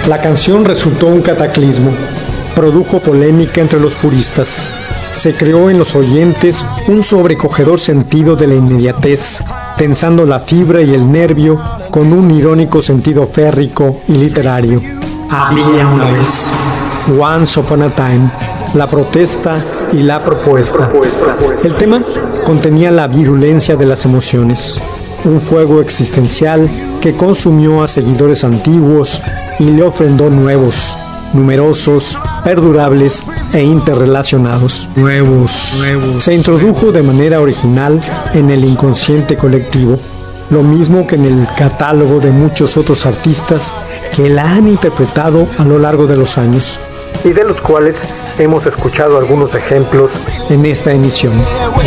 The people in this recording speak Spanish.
La canción resultó un cataclismo, produjo polémica entre los puristas. Se creó en los oyentes un sobrecogedor sentido de la inmediatez, tensando la fibra y el nervio con un irónico sentido férrico y literario. Había una vez, Once Upon a Time, la protesta y la propuesta. El tema contenía la virulencia de las emociones, un fuego existencial que consumió a seguidores antiguos y le ofrendó nuevos, numerosos, perdurables e interrelacionados. Se introdujo de manera original en el inconsciente colectivo, lo mismo que en el catálogo de muchos otros artistas que la han interpretado a lo largo de los años, y de los cuales hemos escuchado algunos ejemplos en esta emisión.